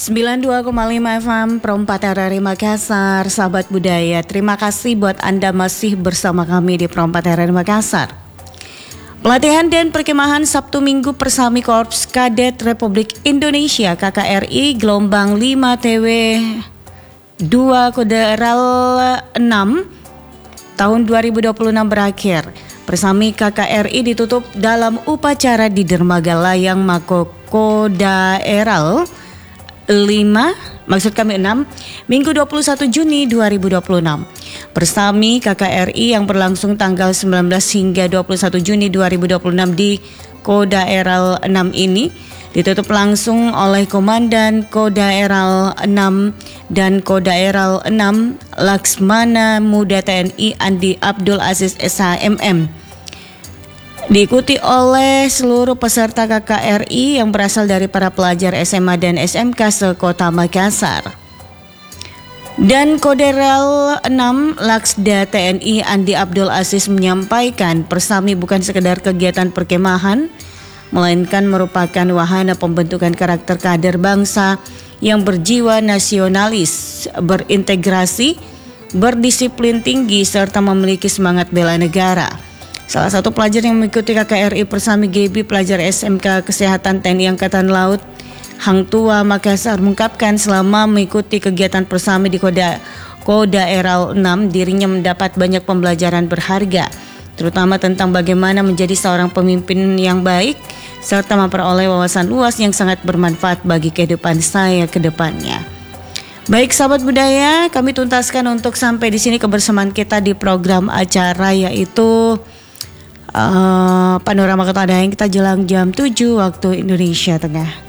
92,5 FM Perempatan RRI Makassar. Sahabat budaya, terima kasih buat Anda masih bersama kami di Perempatan RRI Makassar. Pelatihan dan perkemahan Sabtu Minggu Persami Korps Kadet Republik Indonesia KKRI gelombang 5 TW 2 Koderal 6 tahun 2026 berakhir. Persami KKRI ditutup dalam upacara di Dermaga Layang Makoko Daerah 6, Minggu 21 Juni 2026. Persami KKRI yang berlangsung tanggal 19 hingga 21 Juni 2026 di Kodaeral 6 ini ditutup langsung oleh Komandan Kodaeral 6 dan Kodaeral 6 Laksmana Muda TNI Andi Abdul Aziz SHMM. Diikuti oleh seluruh peserta KKRI yang berasal dari para pelajar SMA dan SMK sekota Makassar. Dan Koderal 6 Laksda TNI Andi Abdul Aziz menyampaikan Persami bukan sekedar kegiatan perkemahan, melainkan merupakan wahana pembentukan karakter kader bangsa yang berjiwa nasionalis, berintegrasi, berdisiplin tinggi, serta memiliki semangat bela negara. Salah satu pelajar yang mengikuti KKRI Persami GB, pelajar SMK Kesehatan TNI Angkatan Laut Hang Tua Makassar, mengungkapkan selama mengikuti kegiatan Persami di Kodaeral 6 dirinya mendapat banyak pembelajaran berharga, terutama tentang bagaimana menjadi seorang pemimpin yang baik serta memperoleh wawasan luas yang sangat bermanfaat bagi kehidupan saya ke depannya. Baik sahabat budaya, kami tuntaskan untuk sampai di sini kebersamaan kita di program acara yaitu Panorama Kota Daeng kita jelang jam 7 waktu Indonesia Tengah.